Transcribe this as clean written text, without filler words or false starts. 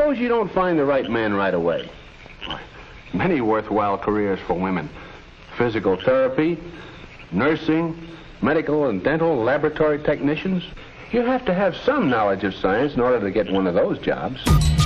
suppose you don't find the right man right away. Many worthwhile careers for women. Physical therapy, nursing, medical and dental laboratory technicians. You have to have some knowledge of science in order to get one of those jobs.